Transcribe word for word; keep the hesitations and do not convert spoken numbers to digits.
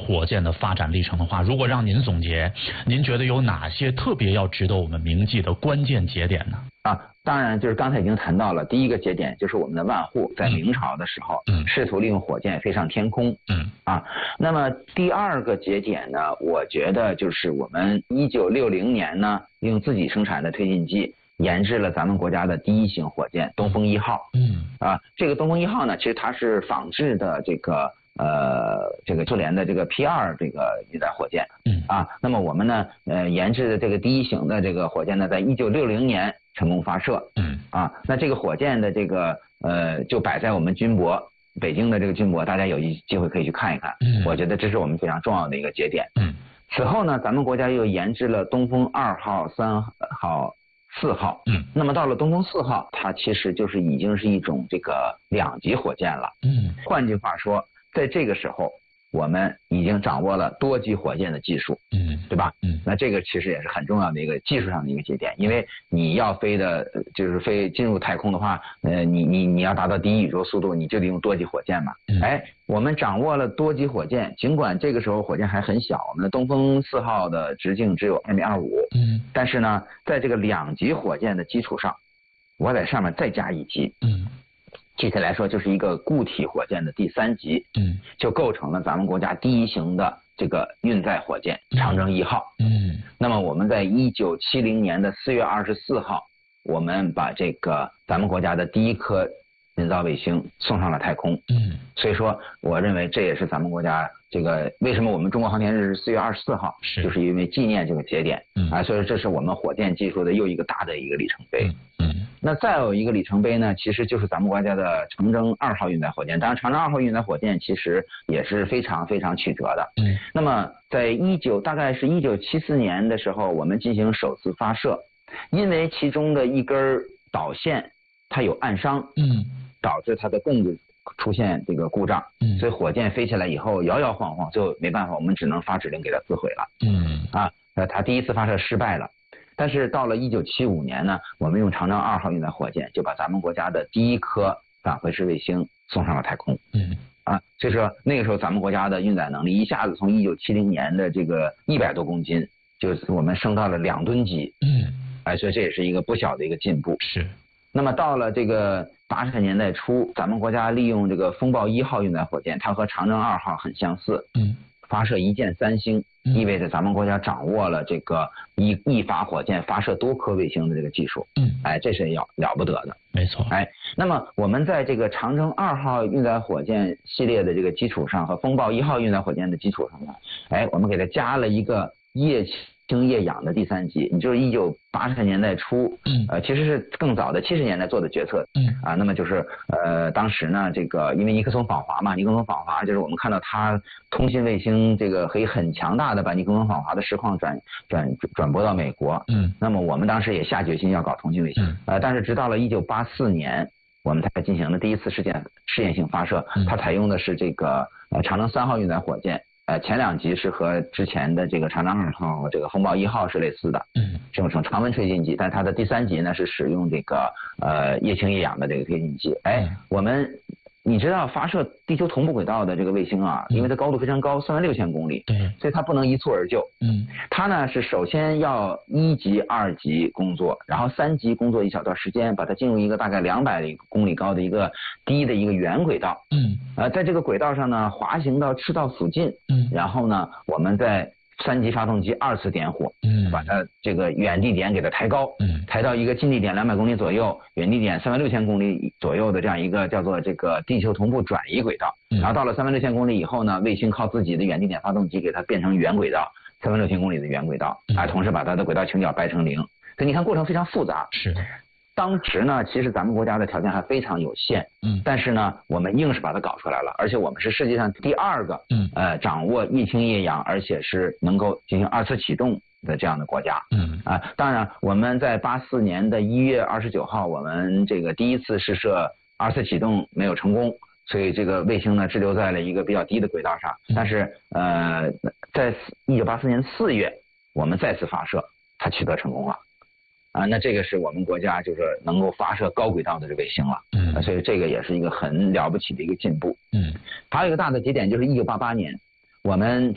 火箭的发展历程的话，如果让您总结，您觉得有哪些特别要值得我们铭记的关键节点呢？ 啊，当然就是刚才已经谈到了，第一个节点就是我们的万户在明朝的时候，嗯，试图利用火箭飞上天空，嗯啊，那么第二个节点呢，我觉得就是我们一九六零年呢，用自己生产的推进剂研制了咱们国家的第一型火箭东风一号，嗯啊，这个东风一号呢，其实它是仿制的这个呃这个苏联的这个 P 二这个运载火箭，嗯啊，那么我们呢呃研制的这个第一型的这个火箭呢，在一九六零年成功发射，嗯啊，那这个火箭的这个呃就摆在我们军博北京的这个军博，大家有机会可以去看一看，嗯，我觉得这是我们非常重要的一个节点，嗯，此后呢，咱们国家又研制了东风二号、三号、四号，嗯，那么到了东风四号，它其实就是已经是一种这个两级火箭了，嗯，换句话说，在这个时候，我们已经掌握了多级火箭的技术，嗯，对吧？嗯，那这个其实也是很重要的一个技术上的一个节点，因为你要飞的，就是飞进入太空的话，呃，你你你要达到第一宇宙速度，你就得用多级火箭嘛。嗯，哎，我们掌握了多级火箭，尽管这个时候火箭还很小，我们的东风四号的直径只有二米二五，嗯，但是呢，在这个两级火箭的基础上，我在上面再加一级，嗯。具体来说，就是一个固体火箭的第三级，嗯，就构成了咱们国家第一型的这个运载火箭长征一号，嗯，那么我们在一九七零年的四月二十四号，我们把这个咱们国家的第一颗人造卫星送上了太空，嗯，所以说我认为这也是咱们国家这个为什么我们中国航天日是四月二十四号，是就是因为纪念这个节点，嗯啊，所以说这是我们火箭技术的又一个大的一个里程碑，嗯。嗯，那再有一个里程碑呢，其实就是咱们国家的长征二号运载火箭。当然，长征二号运载火箭其实也是非常非常曲折的。嗯，那么在一九大概是一九七四年的时候，我们进行首次发射，因为其中的一根导线它有暗伤，嗯，导致它的供子出现这个故障，嗯，所以火箭飞起来以后摇摇晃晃，最后没办法，我们只能发指令给它自毁了。嗯，啊，呃，它第一次发射失败了。但是到了一九七五年呢，我们用长征二号运载火箭就把咱们国家的第一颗返回式卫星送上了太空。嗯，啊，所以说那个时候咱们国家的运载能力一下子从一九七零年的这个一百多公斤，就是我们升到了两吨级。嗯，哎，所以这也是一个不小的一个进步。是。那么到了这个八十年代初，咱们国家利用这个风暴一号运载火箭，它和长征二号很相似。嗯。发射一箭三星，意味着咱们国家掌握了这个一一发火箭发射多颗卫星的这个技术。嗯，哎，这是了了不得的。 没错。 哎，那么我们在这个长征二号运载火箭系列的这个基础上，和风暴一号运载火箭的基础上呢，哎，我们给它加了一个液氢液氧的第三级，你就是一九八十年代初，嗯，呃，其实是更早的七十年代做的决策，嗯，啊，那么就是呃，当时呢，这个因为尼克松访华嘛，尼克松访华就是我们看到他通信卫星这个可以很强大的把尼克松访华的实况转转转播到美国，嗯，那么我们当时也下决心要搞通信卫星，嗯、呃，但是直到了一九八四年，我们才进行了第一次试验试验性发射，嗯、它采用的是这个呃长征三号运载火箭。呃，前两级是和之前的这个长征二号和这个风暴一号是类似的，嗯，这种常温推进剂，但它的第三级呢是使用这个呃液氢液氧的这个推进剂。哎，我们你知道发射地球同步轨道的这个卫星啊，因为它高度非常高，三万六千公里，对，所以它不能一蹴而就，嗯，它呢是首先要一级、二级工作，然后三级工作一小段时间，把它进入一个大概两百公里高的一个低的一个圆轨道，嗯，呃，在这个轨道上呢滑行到赤道附近，嗯，然后呢我们在三级发动机二次点火，嗯，把它这个远地点给它抬高，嗯，抬到一个近地点两百公里左右，远地点三万六千公里左右的这样一个叫做这个地球同步转移轨道，嗯，然后到了三万六千公里以后呢，卫星靠自己的远地点发动机给它变成圆轨道，三万六千公里的圆轨道，啊、嗯，同时把它的轨道倾角掰成零，所以你看过程非常复杂，是。当时呢，其实咱们国家的条件还非常有限，嗯，但是呢，我们硬是把它搞出来了，而且我们是世界上第二个，嗯，呃，掌握液氢液氧，而且是能够进行二次启动的这样的国家，嗯，啊，当然我们在八四年的一月二十九号，我们这个第一次试射二次启动没有成功，所以这个卫星呢滞留在了一个比较低的轨道上，但是呃，在一九八四年四月，我们再次发射，它取得成功了。啊，那这个是我们国家就是能够发射高轨道的这卫星了，嗯、啊，所以这个也是一个很了不起的一个进步，嗯，还有一个大的节点就是一九八八年，我们